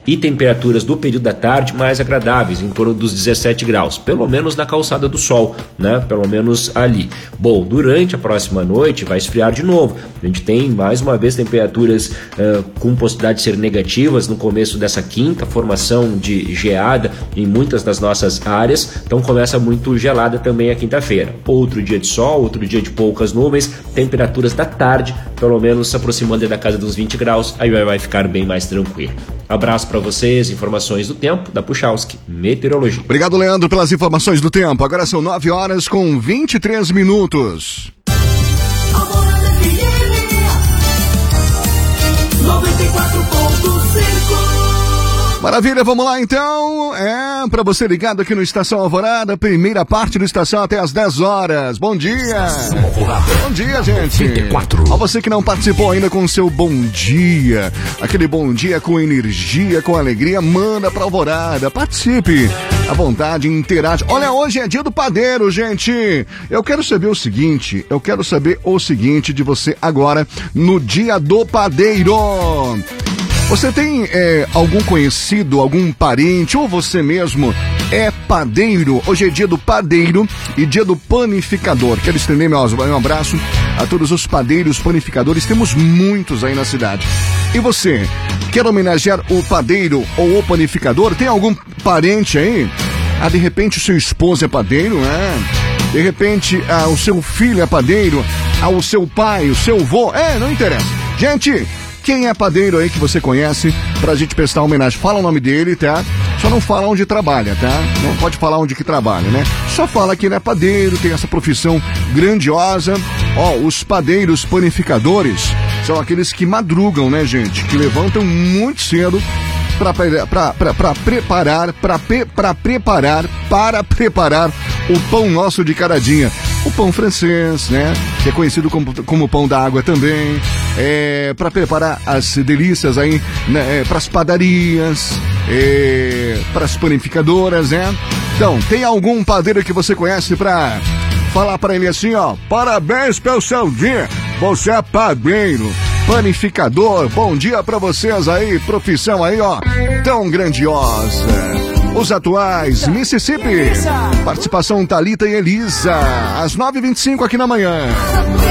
e temperaturas do período da tarde mais agradáveis, em torno dos 17 graus, pelo menos na calçada do sol, né? Pelo menos ali. Bom, durante a próxima noite vai esfriar de novo. A gente tem mais uma vez temperaturas com possibilidade de ser negativas no começo dessa quinta, formação de geada em muitas das nossas áreas, então começa muito gelada também a quinta-feira. Outro dia de sol, outro dia de poucas nuvens, temperaturas da tarde, pelo menos se aproximando da casa dos 20 graus, aí vai ficar bem mais tranquilo. Abraço para vocês, informações do tempo da Puchalski Meteorologia. Obrigado, Leandro, pelas informações do tempo. Agora são 9h23. Maravilha, vamos lá então. Para você ligado aqui no Estação Alvorada, primeira parte do Estação até às 10 horas. Bom dia. Bom dia, gente. 24. A você que não participou ainda com o seu bom dia, aquele bom dia com energia, com alegria, manda pra Alvorada, participe à vontade, interage. Olha, hoje é dia do padeiro, gente. Eu quero saber o seguinte de você agora, no dia do padeiro. Você tem algum conhecido, algum parente, ou você mesmo é padeiro? Hoje é dia do padeiro e dia do panificador. Quero estender meu abraço a todos os padeiros, panificadores. Temos muitos aí na cidade. E você, quer homenagear o padeiro ou o panificador? Tem algum parente aí? De repente o seu esposo é padeiro, né? De repente o seu filho é padeiro, o seu pai, o seu avô, não interessa. Gente, quem é padeiro aí que você conhece, pra gente prestar homenagem? Fala o nome dele, tá? Só não fala onde trabalha, tá? Não pode falar onde que trabalha, né? Só fala que ele é padeiro, tem essa profissão grandiosa. Os padeiros panificadores são aqueles que madrugam, né, gente? Que levantam muito cedo para preparar o pão nosso de cada dia. O pão francês, né? Que é conhecido como pão da água também. Para preparar as delícias aí, né? Para as padarias, para as panificadoras, né? Então, tem algum padeiro que você conhece para falar para ele assim, parabéns pelo seu dia, você é padeiro, panificador, bom dia para vocês aí, profissão aí, tão grandiosa. Os atuais, Mississippi, participação Thalita e Elisa, às 9h25 aqui na manhã.